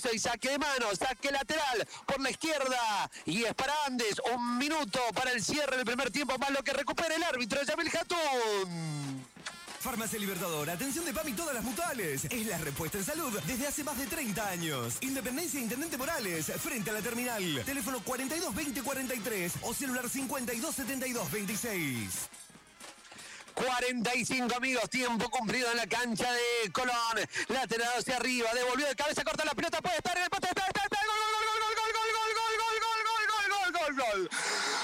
Y saque de mano, saque lateral por la izquierda y es para Andes. 1 minuto para el cierre del primer tiempo, más lo que recupera el árbitro Yamil Jatún. Farmacia Libertador, atención de PAMI todas las mutuales. Es la respuesta en salud desde hace más de 30 años. Independencia Intendente Morales, frente a la terminal. Teléfono 42 20 43 o celular 52 72 26. 45 amigos, tiempo cumplido en la cancha de Colón. Lateral hacia arriba, devolvió de cabeza, corta la pelota, puede estar en el poste, está, gol, gol, gol, gol.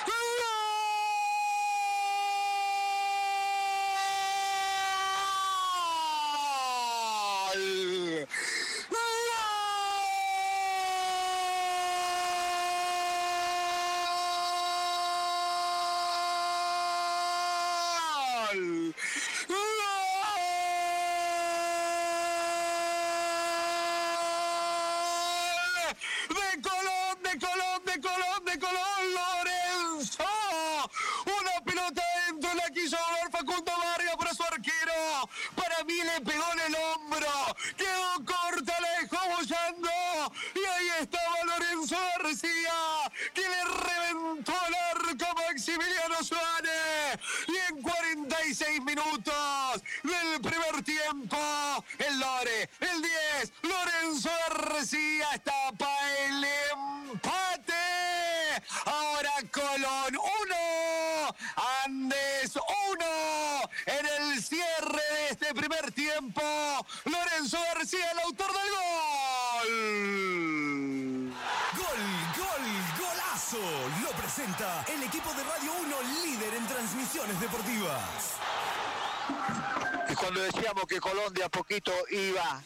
De Colón, Lorenzo. Una pelota dentro, la quiso ver Facundo Vargas, pero su arquero para mí le pegó en el hombro. Quedó corta, la dejó bollando. Y ahí estaba Lorenzo García, que le reventó el arco a Maximiliano Suárez. Y en 46 minutos del primer tiempo, el Lore, el 10, Lorenzo García tapa el empate. Ahora Colón 1, Andes 1. En el cierre de este primer tiempo, Lorenzo García, el autor del gol. Golazo. Lo presenta el equipo de Radio 1, líder en transmisiones deportivas. Y cuando decíamos que Colón de a poquito iba,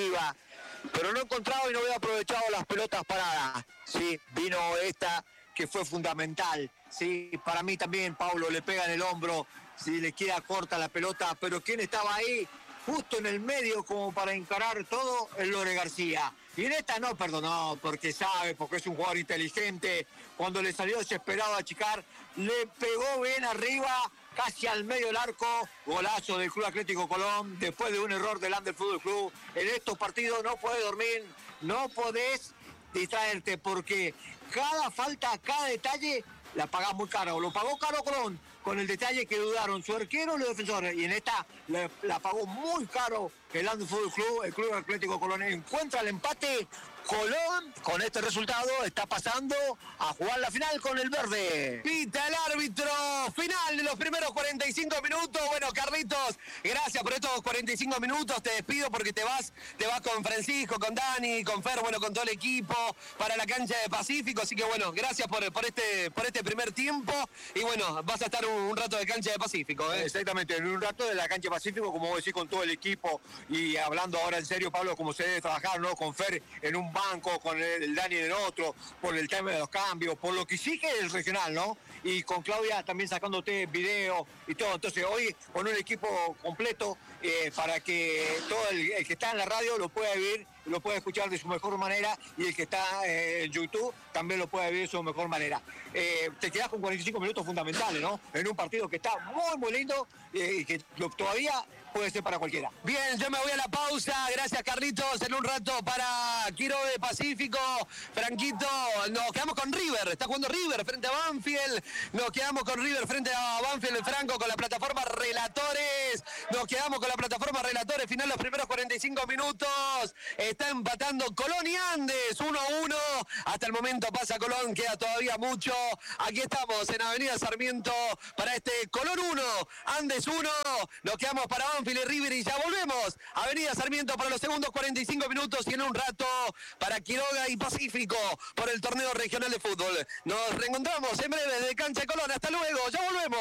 pero no encontraba y no había aprovechado las pelotas paradas. Sí, vino esta que fue fundamental. Sí, para mí también Paulo le pega en el hombro, sí, le queda corta la pelota, pero ¿quién estaba ahí? Justo en el medio como para encarar todo, el Lore García. Y en esta no perdonó, porque sabe, porque es un jugador inteligente. Cuando le salió desesperado a achicar, le pegó bien arriba, casi al medio del arco. Golazo del Club Atlético Colón, después de un error del Andes Fútbol Club. En estos partidos no podés dormir, no podés distraerte, porque cada falta, cada detalle, la pagás muy caro. Lo pagó caro Colón, con el detalle que dudaron su arquero y los defensores. Y en esta la pagó muy caro el Andes Fútbol Club. El Club Atlético Colón encuentra el empate. Colón, con este resultado, está pasando a jugar la final con el verde. Pita el árbitro final de los primeros 45 minutos. Bueno, Carlitos, gracias por estos 45 minutos. Te despido porque te vas con Francisco, con Dani, con Fer, bueno, con todo el equipo para la cancha de Pacífico. Así que bueno, gracias por este primer tiempo. Y bueno, vas a estar un rato de cancha de Pacífico, ¿eh? Exactamente, en un rato de la cancha de Pacífico, como vos decís, con todo el equipo. Y hablando ahora en serio, Pablo, como se debe trabajar, ¿no? Con Fer en un banco, con el Dani en otro, por el tema de los cambios, por lo que exige el regional, ¿no? Y con Claudia también sacándote video y todo. Entonces hoy con un equipo completo para que todo el que está en la radio lo pueda vivir, lo pueda escuchar de su mejor manera, y el que está en YouTube también lo pueda vivir de su mejor manera. Te quedás con 45 minutos fundamentales, ¿no? En un partido que está muy, muy lindo y que todavía puede ser para cualquiera. Bien, yo me voy a la pausa. Gracias, Carlitos. En un rato para Quiroga de Pacífico. Franquito, nos quedamos con River. Está jugando River frente a Banfield. Nos quedamos con River frente a Banfield, el Franco, con la plataforma Relatores. Nos quedamos con la plataforma Relatores. Final los primeros 45 minutos. Está empatando Colón y Andes 1-1. Hasta el momento pasa Colón, queda todavía mucho. Aquí estamos en Avenida Sarmiento para este Colón 1, Andes 1. Nos quedamos para Banfield y River y ya volvemos. Avenida Sarmiento para los segundos 45 minutos y en un rato para Quiroga y Pacífico por el torneo regional de fútbol. Nos reencontramos en breve de Cancha de Colón. Hasta luego, ya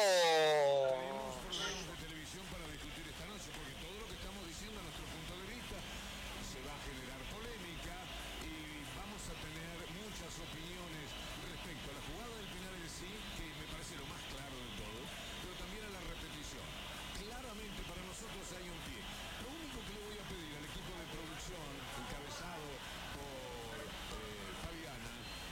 volvemos.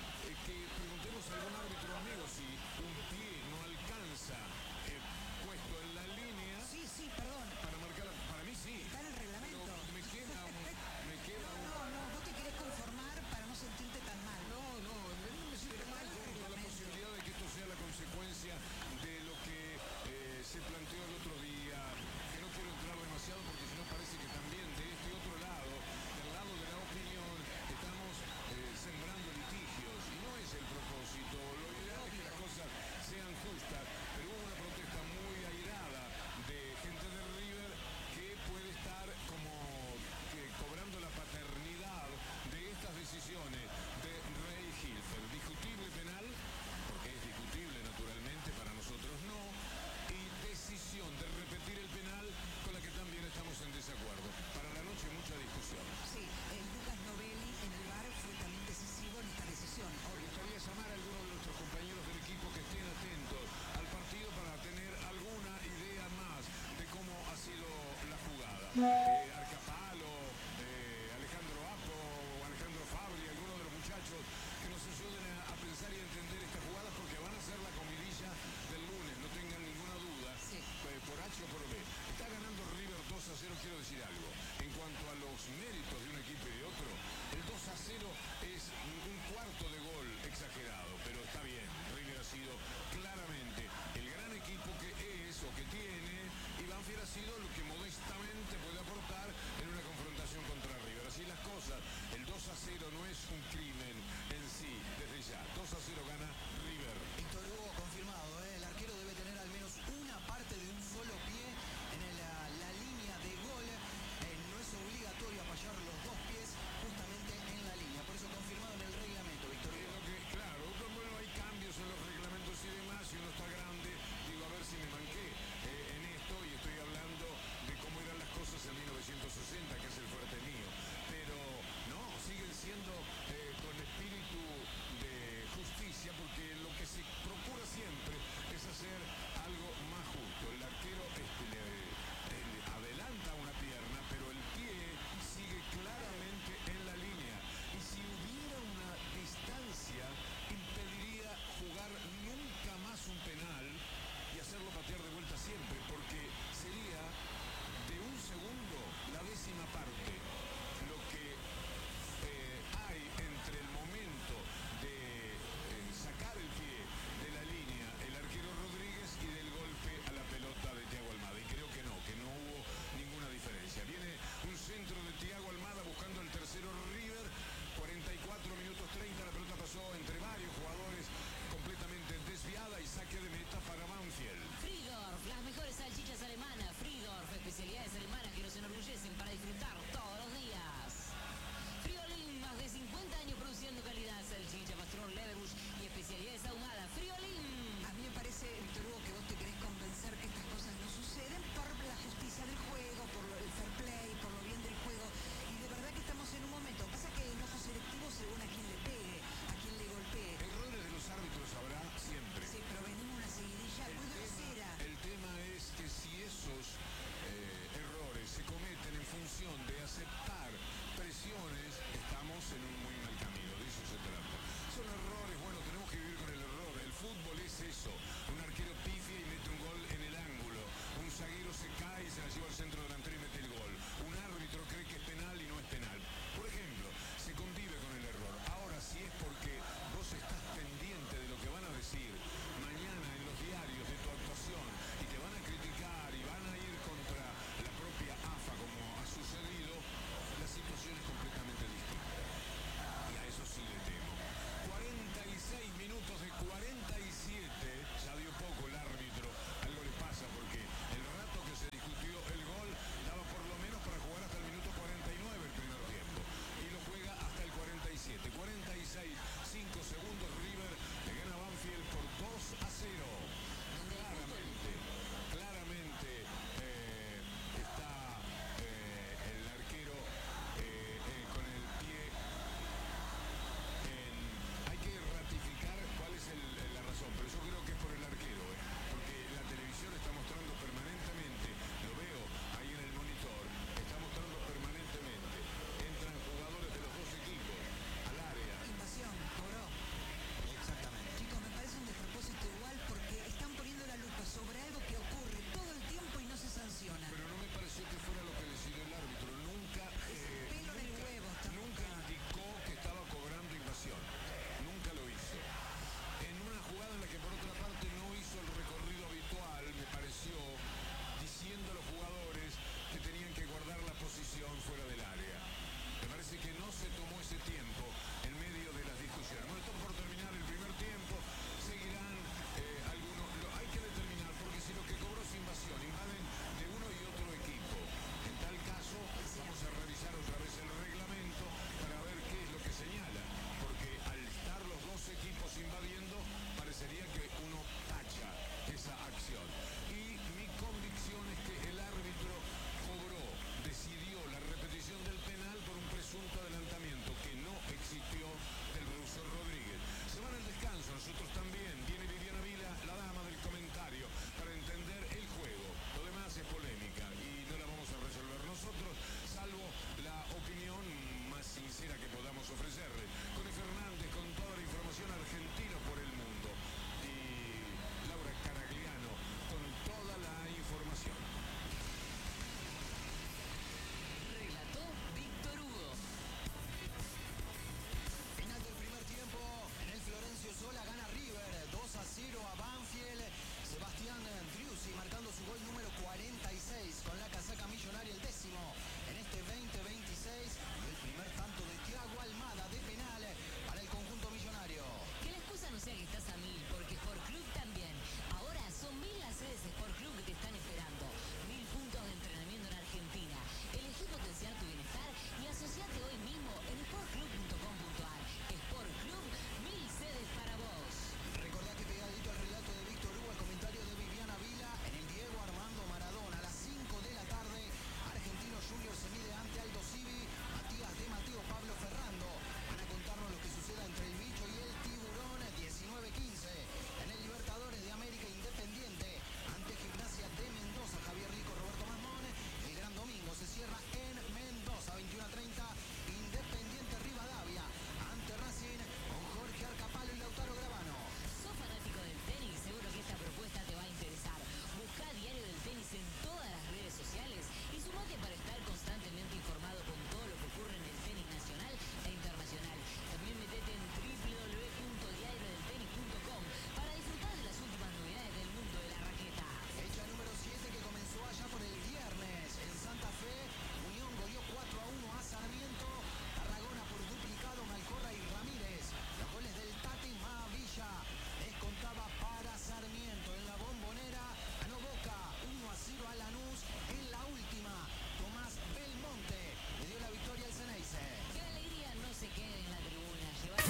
Algún árbitro amigo, si un pie no alcanza, cuesta Arcapalo, Alejandro Apo, Alejandro Fabri, algunos de los muchachos que nos ayuden a pensar y a entender estas jugadas porque van a ser la comidilla del lunes, no tengan ninguna duda, sí. Por H o por B. Está ganando River 2-0, quiero decir algo. En cuanto a los méritos de un equipo y de otro, el 2-0 es un cuarto de gol exagerado, pero está bien. River ha sido claramente el gran equipo que es o que tiene, y Banfield ha sido lo que modestamente puede aportar en una confrontación contra River. Así las cosas, el 2-0 no es un crimen en sí, desde ya. 2-0 gana River. Víctor Hugo confirmado, el arquero debe tener al menos una parte de un solo pie en la línea de gol. No es obligatorio apoyar los dos pies justamente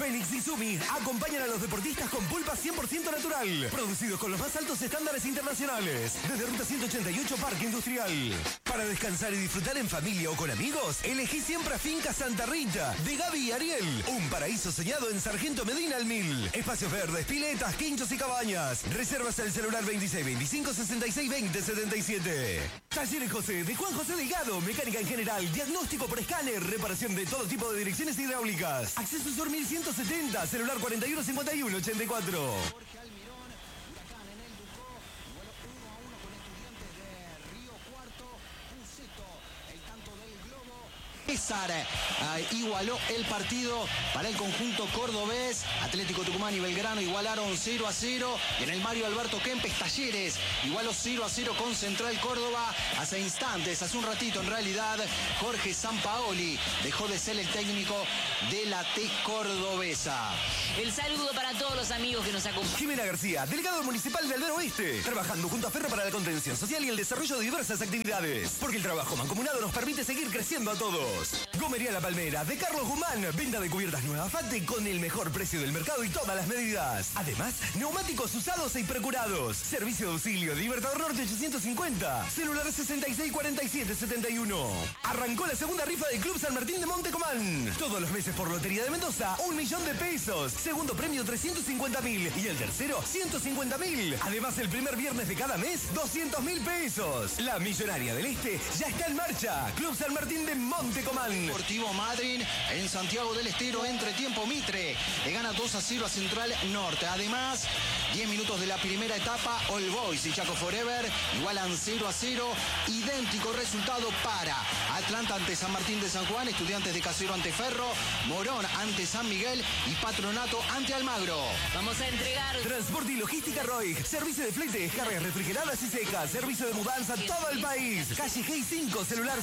Fénix y Sumi acompañan a los deportistas con pulpa 100% natural, producidos con los más altos estándares internacionales, desde Ruta 188 Parque Industrial. Para descansar y disfrutar en familia o con amigos, elegí siempre a Finca Santa Rita, de Gaby y Ariel, un paraíso soñado en Sargento Medina al 1000. Espacios verdes, piletas, quinchos y cabañas. Reservas al celular 26 25 66 20 77. Talleres José, de Juan José Delgado, mecánica en general, diagnóstico por escáner, reparación de todo tipo de direcciones hidráulicas. Acceso Sur 1170, celular 41 51 84. Jorge Almirón, Huracán en el Ducó, duelo 1-1 con Estudiantes de Río Cuarto, Puceto, el tanto del Globo. César igualó el partido para el conjunto cordobés. Atlético Tucumán y Belgrano igualaron 0-0. Y en el Mario Alberto Kempes, Talleres igualó 0-0 con Central Córdoba. Hace instantes, hace un ratito en realidad, Jorge Sampaoli dejó de ser el técnico de la T cordobesa. El saludo para todos los amigos que nos acompañan. Jimena García, delegado municipal de Albero Oeste, trabajando junto a Ferro para la contención social y el desarrollo de diversas actividades. Porque el trabajo mancomunado nos permite seguir creciendo a todos. Gomería La Palmera, de Carlos Guzmán, venta de cubiertas nuevas Fate con el mejor precio del mercado y todas las medidas. Además, neumáticos usados y procurados. Servicio de auxilio, Libertador Norte 850, celular 664771. Arrancó la segunda rifa del Club San Martín de Montecomán. Todos los meses por Lotería de Mendoza, 1 millón de pesos. Segundo premio 350.000 y el tercero 150.000. Además, el primer viernes de cada mes, 200.000 pesos. La Millonaria del Este ya está en marcha. Club San Martín de Montecomán. Deportivo Madryn en Santiago del Estero, entretiempo Mitre. Le gana 2-0 a Central Norte. Además, 10 minutos de la primera etapa, All Boys y Chaco Forever igualan 0-0. Idéntico resultado para Atlanta ante San Martín de San Juan, Estudiantes de Casero ante Ferro, Morón ante San Miguel y Patronato ante Almagro. Vamos a entregar. Transporte y logística Roig. Servicio de flete, cargas refrigeradas y secas. Servicio de mudanza a todo el país. Calle G 5, celular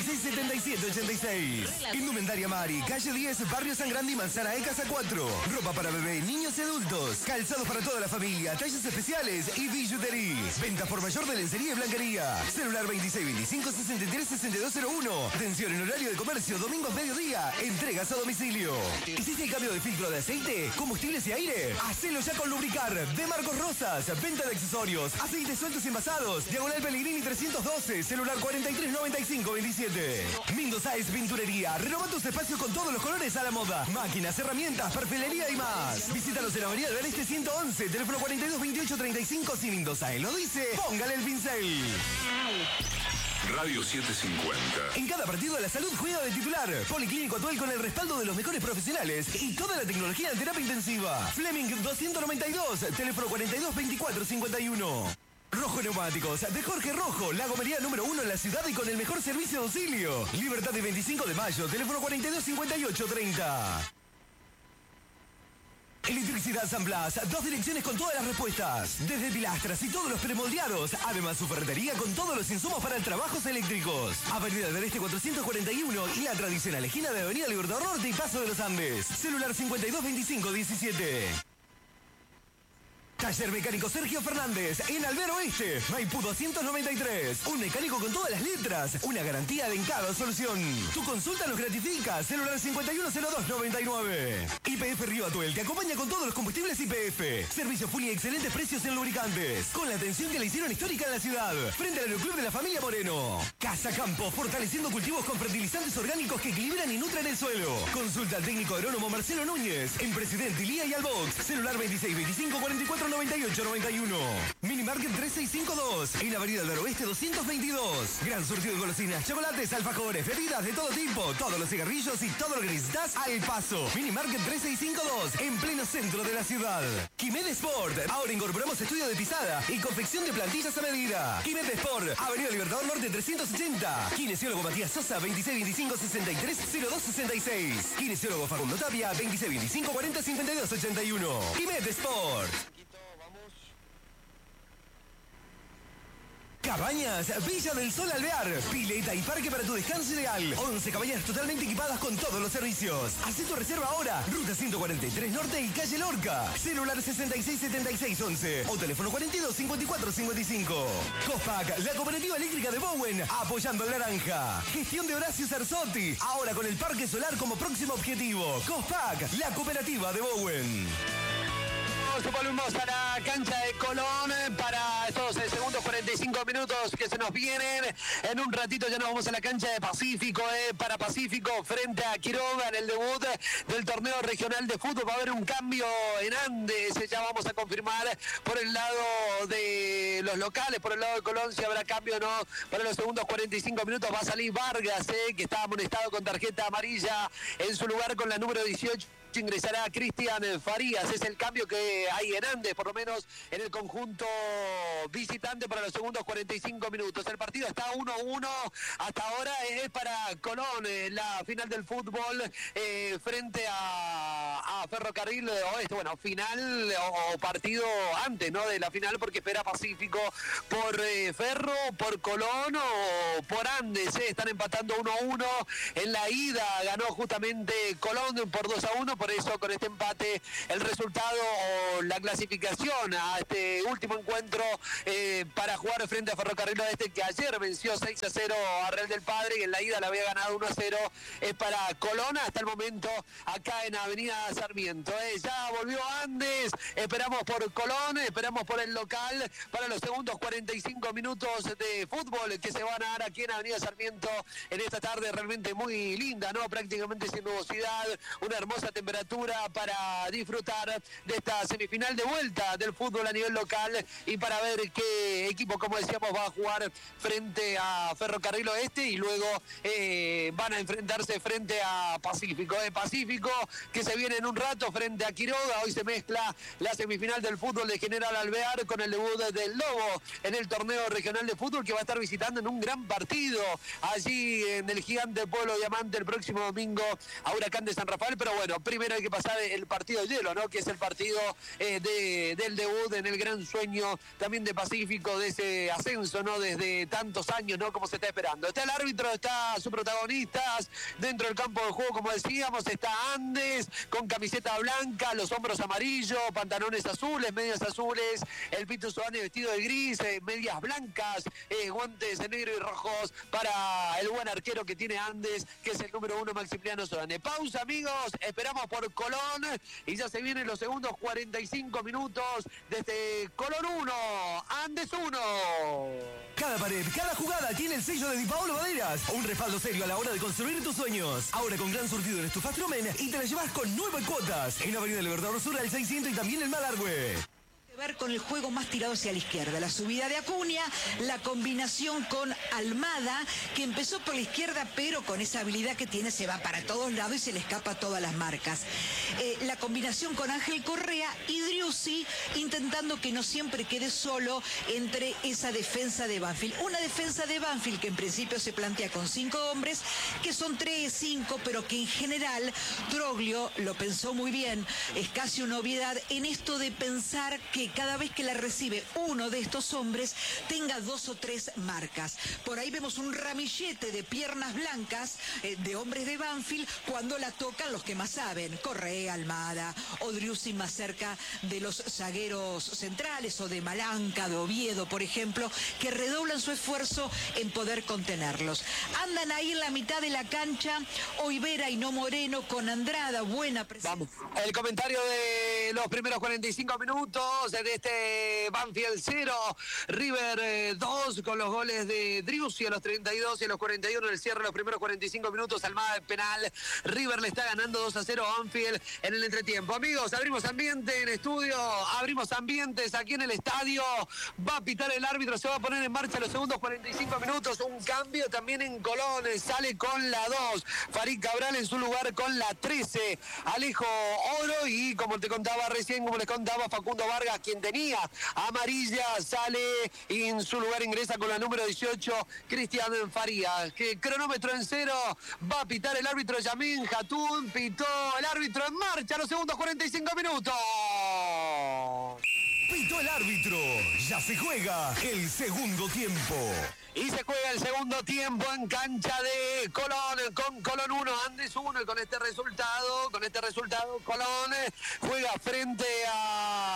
667786. Indumentaria Mari, calle 10, Barrio San Grande y Manzana E, Casa 4. Ropa para bebé, niños y adultos. Calzados para toda la familia, talles especiales y billutería. Venta por mayor de lencería y blanquería. Celular 26 25 63 6201. Atención en horario de comercio, domingos mediodía. Entregas a domicilio. ¿Hiciste el cambio de filtro de aceite, combustibles y aire? Hacelo ya con Lubricar, de Marcos Rosas. Venta de accesorios, aceites sueltos y envasados. Diagonal Pellegrini 312, celular 43 95 27. Mindo Sáez Pinturería. Renova tus espacios con todos los colores a la moda. Máquinas, herramientas, perfilería y más. Visítanos en la Avenida del Este 111, teléfono 42 28 35. Si Mindo Sáez lo dice, póngale el pincel. Radio 750. En cada partido la salud juega de titular. Policlínico Atuel con el respaldo de los mejores profesionales y toda la tecnología en terapia intensiva. Fleming 292, teléfono 42 24 51. Rojo Neumáticos, de Jorge Rojo, la gomería número 1 en la ciudad y con el mejor servicio de auxilio. Libertad de 25 de mayo, teléfono 42 58 30. Electricidad San Blas, 2 direcciones con todas las respuestas. Desde pilastras y todos los premoldeados. Además, su ferretería con todos los insumos para trabajos eléctricos. Avenida del Este 441 y la tradicional esquina de Avenida Libertador Norte y Paso de los Andes. Celular 52 25 17. Taller Mecánico Sergio Fernández, en Albero Oeste, Maipú 293. Un mecánico con todas las letras, una garantía en cada solución. Tu consulta nos gratifica, celular 510299. YPF Río Atuel te acompaña con todos los combustibles YPF. Servicio full y excelentes precios en lubricantes. Con la atención que le hicieron histórica en la ciudad. Frente al Aeroclub de la Familia Moreno. Casa Campo, fortaleciendo cultivos con fertilizantes orgánicos que equilibran y nutren el suelo. Consulta al técnico agrónomo Marcelo Núñez, en Presidente Ilía y Albox. Celular 26 25 44 98 91. Minimarket 3652. En Avenida del Oeste 222. Gran surtido de golosinas, chocolates, alfajores, bebidas de todo tipo. Todos los cigarrillos y todo lo que necesitas al paso. Minimarket 3652. En pleno centro de la ciudad. Quimed Sport. Ahora incorporamos estudio de pisada y confección de plantillas a medida. Quimed Sport. Avenida Libertador Norte 380. Kinesiólogo Matías Sosa 26 25 63 02 66. Kinesiólogo Facundo Tapia 26 25 40 52 81. Quimed Sport. Cabañas Villa del Sol Alvear. Pileta y parque para tu descanso ideal. 11 cabañas totalmente equipadas con todos los servicios. Haz tu reserva ahora. Ruta 143 Norte y calle Lorca. Celular 667611 o teléfono 425455. Cospac, la cooperativa eléctrica de Bowen, apoyando al naranja. Gestión de Horacio Cerzotti, ahora con el parque solar como próximo objetivo. Cospac, la cooperativa de Bowen. Volvemos a la cancha de Colón para estos segundos 45 minutos que se nos vienen. En un ratito ya nos vamos a la cancha de Pacífico, para Pacífico frente a Quiroga en el debut del torneo regional de fútbol. Va a haber un cambio en Andes, ya vamos a confirmar por el lado de los locales, por el lado de Colón si habrá cambio o no. Para los segundos 45 minutos va a salir Vargas, que está amonestado con tarjeta amarilla. En su lugar con la número 18 ingresará Cristian Farías. Es el cambio que hay en Andes, por lo menos en el conjunto visitante para los segundos 45 minutos. El partido está 1-1. Hasta ahora es para Colón la final del fútbol frente a Ferrocarril Oeste. Bueno, final o partido antes, ¿no? De la final, porque espera Pacífico por Ferro, por Colón o por Andes. Están empatando 1-1. En la ida ganó justamente Colón por 2-1. Por eso, con este empate, el resultado o la clasificación a este último encuentro para jugar frente a Ferrocarril Oeste, que ayer venció 6-0 a Real del Padre y en la ida la había ganado 1-0, es para Colón hasta el momento acá en Avenida Sarmiento. Ya volvió Andes, esperamos por Colón, esperamos por el local para los segundos 45 minutos de fútbol que se van a dar aquí en Avenida Sarmiento en esta tarde realmente muy linda, ¿no? Prácticamente sin nubosidad, una hermosa temperatura para disfrutar de esta semifinal de vuelta del fútbol a nivel local y para ver qué equipo, como decíamos, va a jugar frente a Ferrocarril Oeste y luego van a enfrentarse frente a Pacífico. Pacífico que se viene en un rato frente a Quiroga. Hoy se mezcla la semifinal del fútbol de General Alvear con el debut del Lobo en el torneo regional de fútbol que va a estar visitando en un gran partido allí en el gigante Pueblo Diamante el próximo domingo a Huracán de San Rafael. Pero bueno, primero hay que pasar el partido de hielo, ¿no? Que es el partido del debut en el gran sueño también de Pacífico, de ese ascenso, ¿no? Desde tantos años, ¿no? Como se está esperando. Está el árbitro, está sus protagonistas dentro del campo de juego, como decíamos, está Andes con camiseta blanca, los hombros amarillos, pantalones azules, medias azules, el Pito Soane vestido de gris, medias blancas, guantes negros y rojos para el buen arquero que tiene Andes, que es el número 1, Maximiliano Soane. Pausa, amigos, esperamos por Colón y ya se vienen los segundos 45 minutos desde Colón 1, Andes 1. Cada pared, cada jugada tiene el sello de Di Paolo Maderas. Un respaldo serio a la hora de construir tus sueños. Ahora con gran surtido en estufas Trumen y te la llevas con 9 cuotas. En Avenida Libertador Sur al 600 y también en Malargüe. Ver con el juego más tirado hacia la izquierda, la subida de Acuña, la combinación con Almada, que empezó por la izquierda, pero con esa habilidad que tiene se va para todos lados y se le escapa a todas las marcas. La combinación con Ángel Correa y Driussi, intentando que no siempre quede solo entre esa defensa de Banfield. Una defensa de Banfield que en principio se plantea con 5 hombres, que son 3, 5, pero que en general Troglio lo pensó muy bien. Es casi una obviedad en esto de pensar que cada vez que la recibe uno de estos hombres tenga 2 o 3 marcas. Por ahí vemos un ramillete de piernas blancas de hombres de Banfield cuando la tocan los que más saben, Correa, Almada o Driussi más cerca de los zagueros centrales o de Malanca, de Oviedo, por ejemplo, que redoblan su esfuerzo en poder contenerlos. Andan ahí en la mitad de la cancha Olivera y no Moreno con Andrada, buena presencia. Vamos, el comentario de los primeros 45 minutos de este Banfield 0, River 2 con los goles de Driussi a los 32 y a los 41 en el cierre de los primeros 45 minutos, Almada de penal. River le está ganando 2-0 a Banfield en el entretiempo. Amigos, abrimos ambiente en estudio, abrimos ambientes aquí en el estadio, va a pitar el árbitro, se va a poner en marcha los segundos 45 minutos, un cambio también en Colón, sale con la 2, Farid Cabral en su lugar con la 13, Alejo Oro y como te contaba recién, como les contaba Facundo Vargas, quien tenía amarilla, sale y en su lugar ingresa con la número 18, Cristian Farías. Que cronómetro en 0, va a pitar el árbitro Yamin Jatún, pitó el árbitro en marcha los segundos 45 minutos. Pitó el árbitro. Ya se juega el segundo tiempo. Y se juega el segundo tiempo en cancha de Colón, con Colón 1, Andes 1, y con este resultado, Colón juega frente a